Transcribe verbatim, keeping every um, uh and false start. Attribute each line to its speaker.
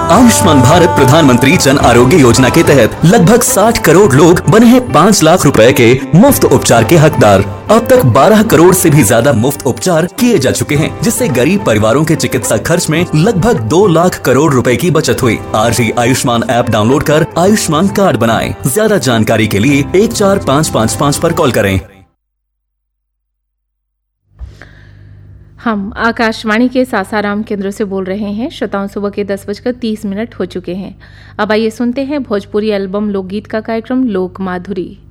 Speaker 1: आयुष्मान भारत प्रधानमंत्री जन आरोग्य योजना के तहत लगभग साठ करोड़ लोग बने हैं पाँच लाख रुपए के मुफ्त उपचार के हकदार। अब तक बारह करोड़ से भी ज्यादा मुफ्त उपचार किए जा चुके हैं, जिससे गरीब परिवारों के चिकित्सा खर्च में लगभग दो लाख करोड़ रुपए की बचत हुई। आज ही आयुष्मान ऐप डाउनलोड कर आयुष्मान कार्ड बनाएं। ज्यादा जानकारी के लिए एक चार पाँच पाँच पाँच पर कॉल करें।
Speaker 2: हम आकाशवाणी के सासाराम केंद्र से बोल रहे हैं। श्रोताओं, सुबह के दस बजकर तीस मिनट हो चुके हैं। अब आइए सुनते हैं भोजपुरी एल्बम लोकगीत का कार्यक्रम लोक माधुरी।